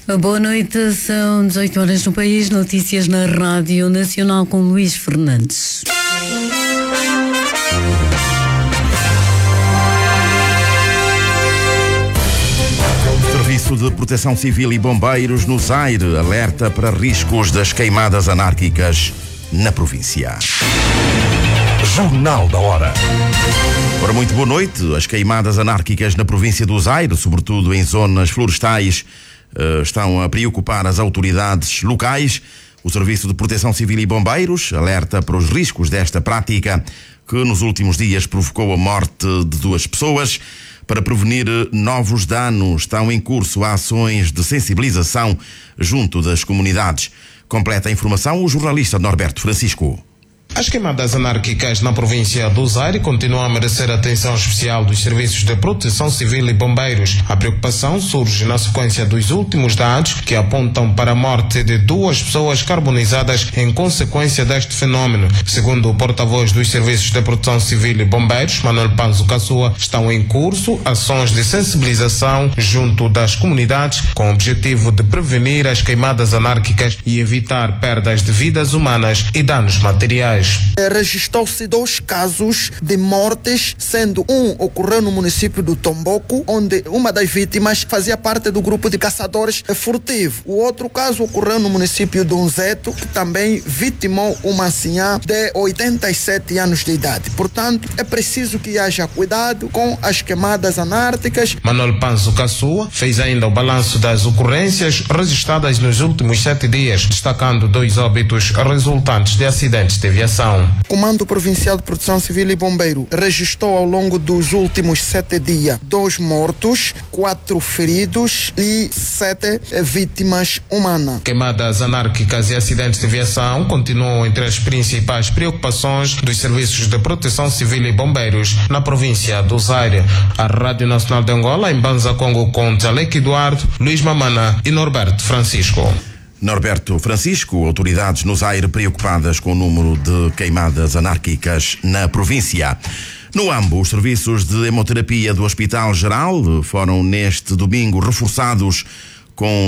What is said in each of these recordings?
Boa noite, são 18 horas no país, notícias na Rádio Nacional com Luís Fernandes. O Serviço de Proteção Civil e Bombeiros no Zaire alerta para riscos das queimadas anárquicas na província. Jornal da Hora. Ora, muito boa noite. As queimadas anárquicas na província do Zaire, sobretudo em zonas florestais, estão a preocupar as autoridades locais. O Serviço de Proteção Civil e Bombeiros alerta para os riscos desta prática que nos últimos dias provocou a morte de 2 pessoas. Para prevenir novos danos, estão em curso ações de sensibilização junto das comunidades. Completa a informação o jornalista Norberto Francisco. As queimadas anárquicas na província do Zaire continuam a merecer atenção especial dos serviços de proteção civil e bombeiros. A preocupação surge na sequência dos últimos dados que apontam para a morte de 2 pessoas carbonizadas em consequência deste fenómeno. Segundo o porta-voz dos serviços de proteção civil e bombeiros, Manuel Panzo Caçua, estão em curso ações de sensibilização junto das comunidades com o objetivo de prevenir as queimadas anárquicas e evitar perdas de vidas humanas e danos materiais. Registrou-se 2 casos de mortes, sendo um ocorreu no município do Tomboco, onde uma das vítimas fazia parte do grupo de caçadores furtivo. O outro caso ocorreu no município de Unzeto, que também vitimou uma anciã de 87 anos de idade. Portanto, é preciso que haja cuidado com as queimadas anárquicas. Manuel Panzo Caçua fez ainda o balanço das ocorrências registradas nos últimos 7 dias, destacando 2 óbitos resultantes de acidentes de aviação. O Comando Provincial de Proteção Civil e Bombeiro registrou ao longo dos últimos 7 dias 2 mortos, 4 feridos e 7 vítimas humanas. Queimadas anárquicas e acidentes de aviação continuam entre as principais preocupações dos serviços de proteção civil e bombeiros na província do Zaire. A Rádio Nacional de Angola, em Banza Congo, com Jalek Eduardo, Luís Mamana e Norberto Francisco. Norberto Francisco, autoridades no Zaire preocupadas com o número de queimadas anárquicas na província. No AMBO, os serviços de hemoterapia do Hospital Geral foram neste domingo reforçados com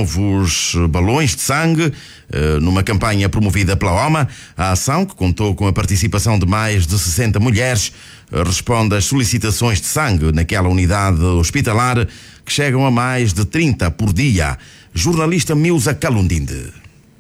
novos balões de sangue, numa campanha promovida pela OMA. A ação, que contou com a participação de mais de 60 mulheres, responde às solicitações de sangue naquela unidade hospitalar, que chegam a mais de 30 por dia. Jornalista Milza Calundinde.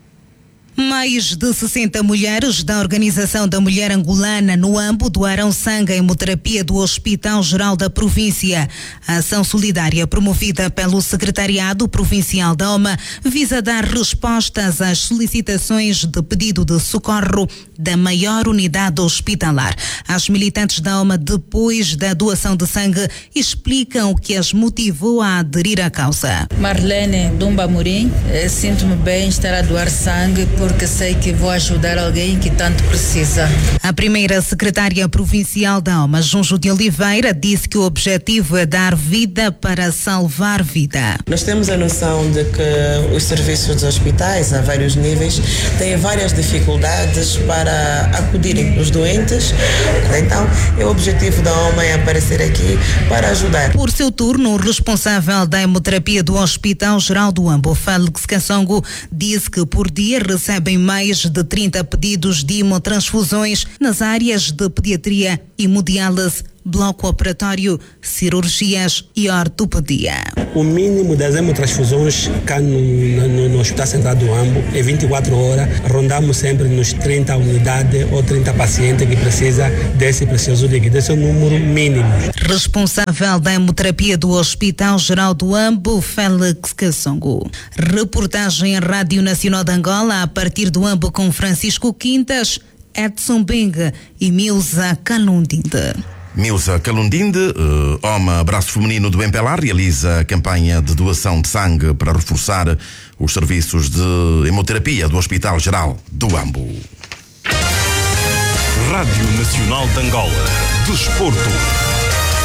Mais de 60 mulheres da Organização da Mulher Angolana no AMBO doaram sangue em hemoterapia do Hospital Geral da Província. A ação solidária promovida pelo Secretariado Provincial da OMA visa dar respostas às solicitações de pedido de socorro da maior unidade hospitalar. As militantes da OMA, depois da doação de sangue, explicam o que as motivou a aderir à causa. Marlene Dumba Amorim, sinto-me bem estar a doar sangue porque sei que vou ajudar alguém que tanto precisa. A primeira secretária provincial da OMA, Junjo de Oliveira, disse que o objetivo é dar vida para salvar vida. Nós temos a noção de que os serviços dos hospitais, a vários níveis, têm várias dificuldades para acudirem os doentes. Então, o objetivo da OMA é aparecer aqui para ajudar. Por seu turno, o responsável da hemoterapia do Hospital Geral do AMBO, Félix Kassongo, disse que por dia recebem mais de 30 pedidos de hemotransfusões nas áreas de pediatria, hemodiálise, bloco operatório, cirurgias e ortopedia. O mínimo das hemotransfusões cá no Hospital Central do AMBO é 24 horas. Rondamos sempre nos 30 unidades ou 30 pacientes que precisam desse precioso líquido. Esse é o número mínimo. Responsável da hemoterapia do Hospital Geral do AMBO, Félix Kassongo. Reportagem em Rádio Nacional de Angola a partir do AMBO com Francisco Quintas, Edson Benga e Milza Calundinde. Milza Calundinde, OMA Braço Feminino do Empelar, realiza a campanha de doação de sangue para reforçar os serviços de hemoterapia do Hospital Geral do AMBO. Rádio Nacional de Angola. Desporto.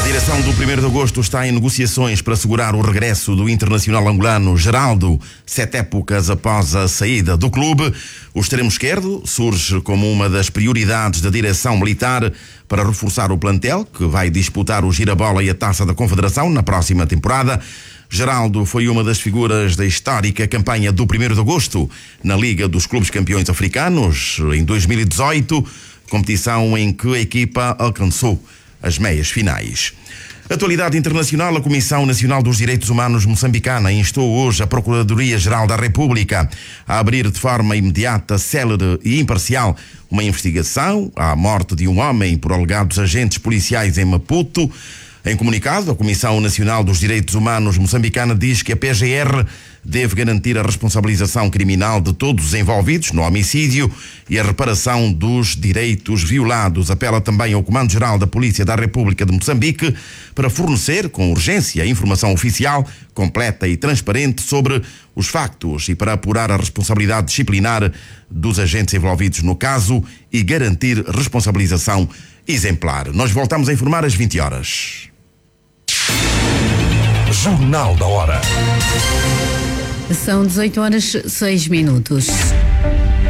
A direção do 1º de Agosto está em negociações para assegurar o regresso do internacional angolano Geraldo, 7 épocas após a saída do clube. O extremo esquerdo surge como uma das prioridades da direção militar para reforçar o plantel, que vai disputar o Girabola e a Taça da Confederação na próxima temporada. Geraldo foi uma das figuras da histórica campanha do 1º de Agosto na Liga dos Clubes Campeões Africanos em 2018, competição em que a equipa alcançou as meias finais. Atualidade internacional. A Comissão Nacional dos Direitos Humanos moçambicana instou hoje a Procuradoria-Geral da República a abrir de forma imediata, célere e imparcial uma investigação à morte de um homem por alegados agentes policiais em Maputo. Em comunicado, a Comissão Nacional dos Direitos Humanos moçambicana diz que a PGR deve garantir a responsabilização criminal de todos os envolvidos no homicídio e a reparação dos direitos violados. Apela também ao Comando-Geral da Polícia da República de Moçambique para fornecer com urgência informação oficial, completa e transparente sobre os factos e para apurar a responsabilidade disciplinar dos agentes envolvidos no caso e garantir responsabilização exemplar. Nós voltamos a informar às 20 horas. Jornal da Hora. São 18 horas 6 minutos.